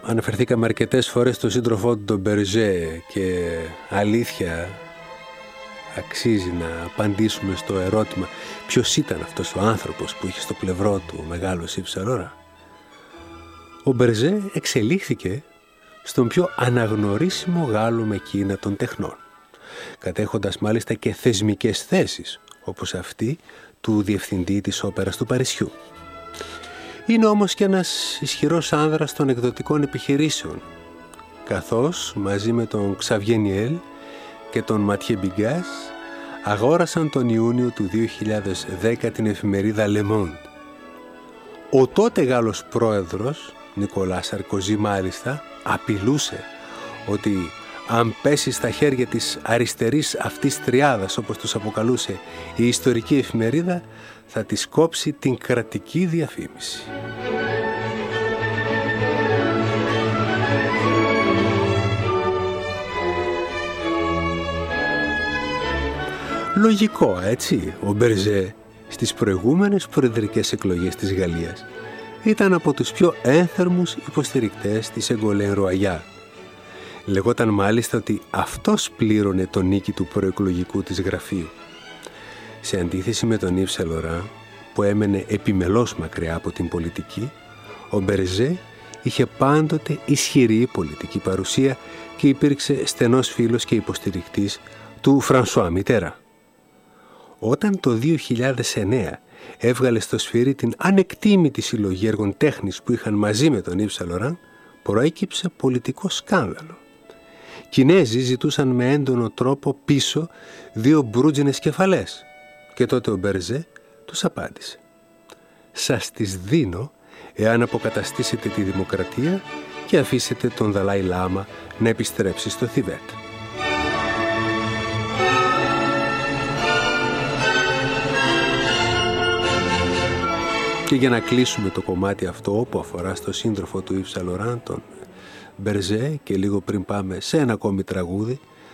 αναφερθήκαμε αρκετές φορές στον σύντροφό του τον Μπερζέ και αλήθεια αξίζει να απαντήσουμε στο ερώτημα ποιος ήταν αυτός ο άνθρωπος που είχε στο πλευρό του μεγάλο Yves Saint Laurent. Ο Μπερζέ εξελίχθηκε στον πιο αναγνωρίσιμο Γάλλο μεκίνα των τεχνών, κατέχοντας μάλιστα και θεσμικές θέσεις, όπως αυτή του διευθυντή της όπερας του Παρισιού. Είναι όμως και ένας ισχυρός άνδρας των εκδοτικών επιχειρήσεων, καθώς μαζί με τον Xavier Niel και τον Ματιέ Μπιγκάς αγόρασαν τον Ιούνιο του 2010 την εφημερίδα Le Monde. Ο τότε Γάλλος πρόεδρος, Νικολά Σαρκοζή μάλιστα, απειλούσε ότι αν πέσει στα χέρια της αριστερής αυτής τριάδας, όπως τους αποκαλούσε η ιστορική εφημερίδα, θα της κόψει την κρατική διαφήμιση. Λογικό, έτσι, ο Μπερζέ στις προηγούμενες προεδρικές εκλογές της Γαλλίας ήταν από τους πιο ένθερμους υποστηρικτές της Ségolène Royal. Λεγόταν μάλιστα ότι αυτός πλήρωνε τον νίκη του προεκλογικού της γραφείου. Σε αντίθεση με τον Yves Saint Laurent, που έμενε επιμελώς μακριά από την πολιτική, ο Μπερζέ είχε πάντοτε ισχυρή πολιτική παρουσία και υπήρξε στενός φίλος και υποστηρικτής του Φρανσουά Μιτέρα. Όταν το 2009 έβγαλε στο σφύρι την ανεκτήμητη συλλογή έργων τέχνης που είχαν μαζί με τον Yves Saint Laurent, προέκυψε πολιτικό σκάνδαλο. Κινέζοι ζητούσαν με έντονο τρόπο πίσω 2 μπρούτζινες κεφαλές και τότε ο Μπερζέ τους απάντησε: «Σας τις δίνω εάν αποκαταστήσετε τη δημοκρατία και αφήσετε τον Δαλάι Λάμα να επιστρέψει στο Θιβέτ». Και για να κλείσουμε το κομμάτι αυτό που αφορά στο σύντροφο του Yves Saint Laurent, τον Μπερζέ, και λίγο πριν πάμε σε ένα ακόμη τραγούδι,